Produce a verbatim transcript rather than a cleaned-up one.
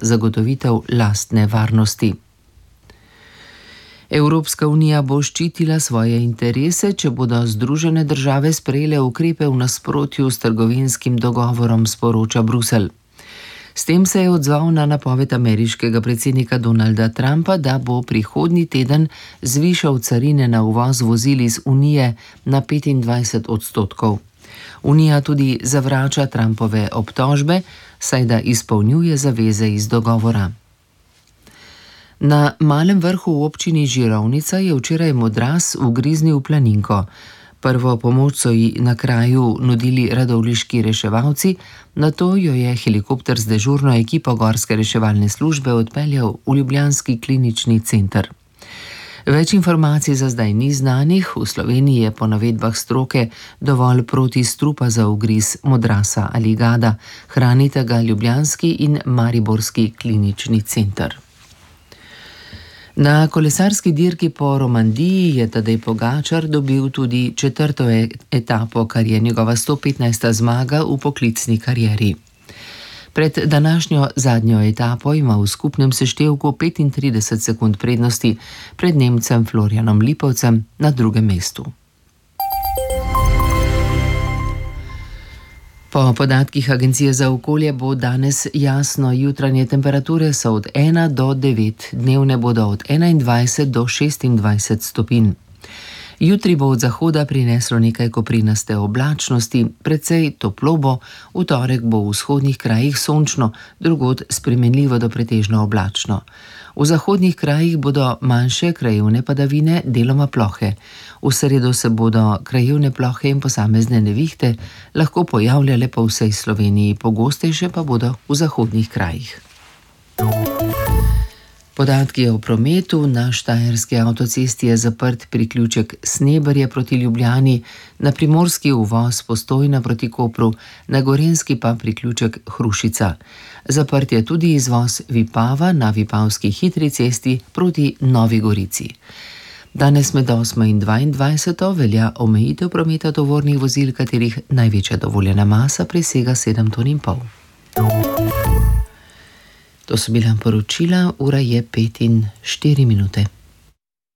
zagotovitev lastne varnosti. Evropska unija bo ščitila svoje interese, če bodo Združene države sprejele ukrepe v nasprotju s trgovinskim dogovorom, sporoča Bruselj. S tem se je odzval na napoved ameriškega predsednika Donalda Trumpa, da bo prihodnji teden zvišal carine na uvoz vozil iz Unije na petindvajset odstotkov. Unija tudi zavrača Trumpove obtožbe, saj da izpolnjuje zaveze iz dogovora. Na Malem Vrhu v občini Žirovnica je včeraj modras ugriznil v planinko. Prvo pomoč so ji na kraju nudili radovljiški reševalci, nato jo je helikopter z dežurno ekipo gorske reševalne službe odpeljal v ljubljanski klinični center. Več informacij za zdaj ni znanih, v Sloveniji je po navedbah stroke dovolj protistrupa za ugriz modrasa ali gada, hranita ga ljubljanski in mariborski klinični center. Na kolesarski dirki po Romandiji je Tadej Pogačar dobil tudi četrto etapo, kar je njegova sto petnajsta zmaga v poklicni karieri. Pred današnjo zadnjo etapo ima v skupnem seštevku petintrideset sekund prednosti pred Nemcem Florianom Lipovcem na drugem mestu. Po podatkih Agencije za okolje bo danes jasno, jutranje temperature so od ena do devet, dnevne bodo od enaindvajset do šestindvajset stopinj. Jutri bo od zahoda prineslo nekaj koprinaste oblačnosti, precej toplo bo, v torek bo v vzhodnih krajih sončno, drugod spremenljivo do pretežno oblačno. V zahodnih krajih bodo manjše krajevne padavine, deloma plohe. V sredo se bodo krajevne plohe in posamezne nevihte lahko pojavljale po vsej Sloveniji, pogostejše pa bodo v zahodnih krajih. Podatki o prometu. Na štajerski avtocesti je zaprt priključek Sneberje proti Ljubljani, na primorski uvoz Postojna proti Kopru, na gorenjski pa priključek Hrušica. Zaprt je tudi izvoz Vipava na Vipavski hitri cesti proti Novi Gorici. Danes med osmo in dvaindvajseto velja omejitev prometa tovornih vozil, katerih največja dovoljena masa presega sedem ton in pol. To so bila poročila, ura je pet in štiri minute.